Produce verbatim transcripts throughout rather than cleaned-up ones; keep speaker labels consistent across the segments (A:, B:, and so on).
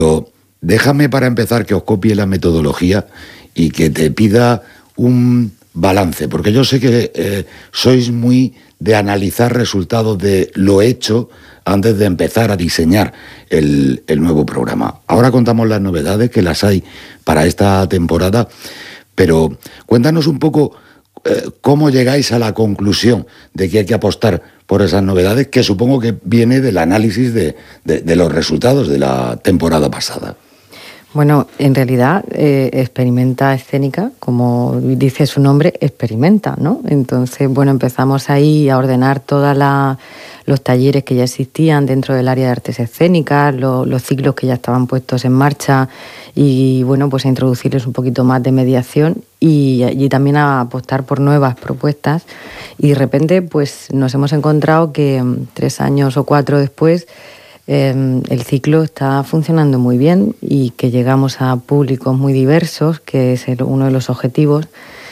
A: Déjame para empezar que os copie la metodología y que te pida un balance, porque yo sé que eh, sois muy de analizar resultados de lo hecho antes de empezar a diseñar el, el nuevo programa. Ahora contamos las novedades, que las hay para esta temporada, pero cuéntanos un poco eh, cómo llegáis a la conclusión de que hay que apostar por esas novedades, que supongo que viene del análisis de, de, de los resultados de la temporada pasada.
B: Bueno, en realidad, eh, Experimenta Escénica, como dice su nombre, experimenta, ¿no? Entonces, bueno, empezamos ahí a ordenar todos los talleres que ya existían dentro del área de artes escénicas, lo, los ciclos que ya estaban puestos en marcha y, bueno, pues a introducirles un poquito más de mediación y, y también a apostar por nuevas propuestas. Y de repente, pues nos hemos encontrado que tres años o cuatro después, Eh, el ciclo está funcionando muy bien y que llegamos a públicos muy diversos, que es el, uno de los objetivos,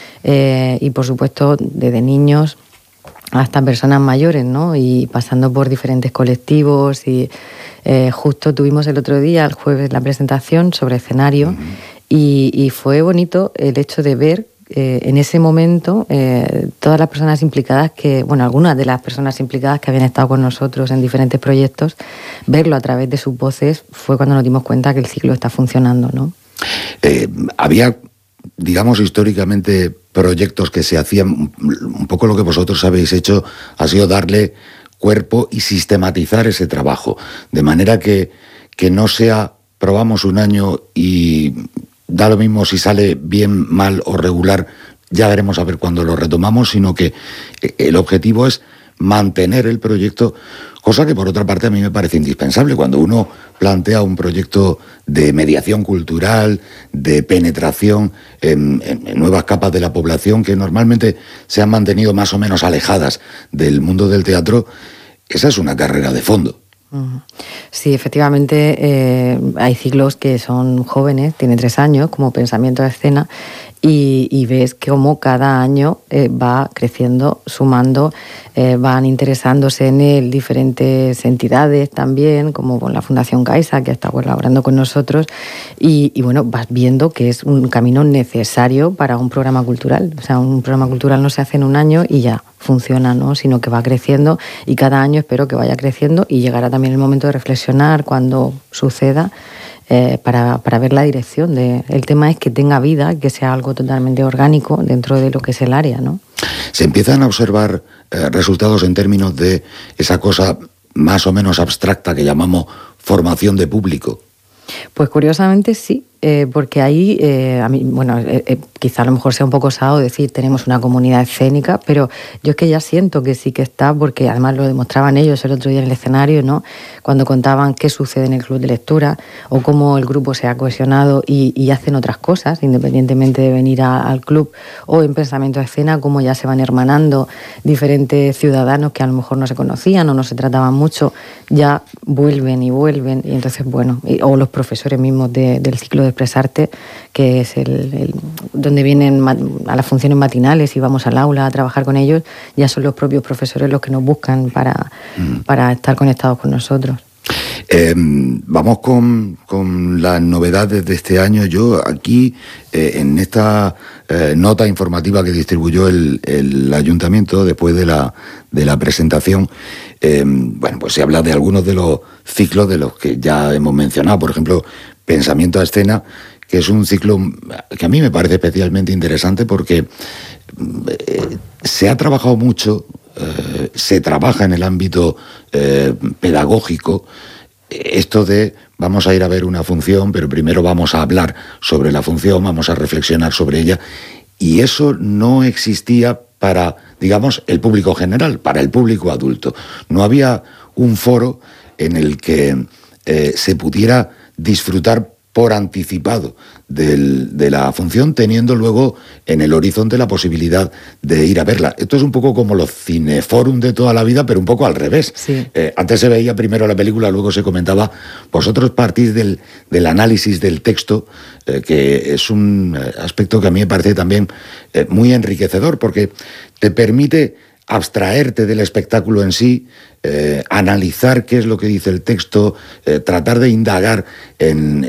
B: eh, y por supuesto desde niños hasta personas mayores, ¿no? Y pasando por diferentes colectivos y eh, justo tuvimos el otro día, el jueves, la presentación sobre escenario. Uh-huh. y, y fue bonito el hecho de ver Eh, en ese momento, eh, todas las personas implicadas que, bueno, algunas de las personas implicadas que habían estado con nosotros en diferentes proyectos, verlo a través de sus voces fue cuando nos dimos cuenta que el ciclo está funcionando, ¿no?
A: Eh, había, digamos, históricamente proyectos que se hacían, un poco lo que vosotros habéis hecho ha sido darle cuerpo y sistematizar ese trabajo, de manera que, que no sea probamos un año y da lo mismo si sale bien, mal o regular, ya veremos a ver cuándo lo retomamos, sino que el objetivo es mantener el proyecto, cosa que por otra parte a mí me parece indispensable. Cuando uno plantea un proyecto de mediación cultural, de penetración en, en, en nuevas capas de la población que normalmente se han mantenido más o menos alejadas del mundo del teatro, esa es una carrera de fondo.
B: Sí, efectivamente, eh, hay ciclos que son jóvenes, tienen tres años, como Pensamiento de Escena, y, y ves que como cada año eh, va creciendo, sumando, eh, van interesándose en él diferentes entidades también, como con la Fundación Caixa, que está colaborando con nosotros, y, y bueno, vas viendo que es un camino necesario para un programa cultural. O sea, un programa cultural no se hace en un año y ya funciona, ¿no? Sino que va creciendo y cada año espero que vaya creciendo y llegará también el momento de reflexionar cuando suceda eh, para, para ver la dirección. De, el tema es que tenga vida, que sea algo totalmente orgánico dentro de lo que es el área, ¿no?
A: ¿Se empiezan a observar eh, resultados en términos de esa cosa más o menos abstracta que llamamos formación de público?
B: Pues curiosamente sí, eh, porque ahí, eh, a mí, bueno, eh, eh, quizá a lo mejor sea un poco osado decir tenemos una comunidad escénica, pero yo es que ya siento que sí que está, porque además lo demostraban ellos el otro día en el escenario, ¿no? Cuando contaban qué sucede en el club de lectura o cómo el grupo se ha cohesionado y, y hacen otras cosas, independientemente de venir a, al club, o en Pensamiento de Escena, cómo ya se van hermanando diferentes ciudadanos que a lo mejor no se conocían o no se trataban mucho, ya vuelven y vuelven, y entonces, bueno, y, o los profesores mismos de, del ciclo de Expresarte, que es el, el donde vienen a las funciones matinales y vamos al aula a trabajar con ellos, ya son los propios profesores los que nos buscan para, mm. para estar conectados con nosotros.
A: Eh, vamos con, con las novedades de este año. Yo aquí, eh, en esta eh, nota informativa que distribuyó el, el ayuntamiento después de la, de la presentación, eh, bueno, pues se habla de algunos de los ciclos de los que ya hemos mencionado. Por ejemplo, Pensamiento a Escena, que es un ciclo que a mí me parece especialmente interesante porque eh, se ha trabajado mucho, eh, se trabaja en el ámbito eh, pedagógico, esto de vamos a ir a ver una función, pero primero vamos a hablar sobre la función, vamos a reflexionar sobre ella, y eso no existía para, digamos, el público general, para el público adulto. No había un foro en el que eh, se pudiera disfrutar por anticipado del, de la función, teniendo luego en el horizonte la posibilidad de ir a verla. Esto es un poco como los cineforum de toda la vida, pero un poco al revés.
B: Sí.
A: Eh, antes se veía primero la película, luego se comentaba. Vosotros partís del, del análisis del texto, eh, que es un aspecto que a mí me parece también eh, muy enriquecedor, porque te permite abstraerte del espectáculo en sí, eh, analizar qué es lo que dice el texto, eh, tratar de indagar en,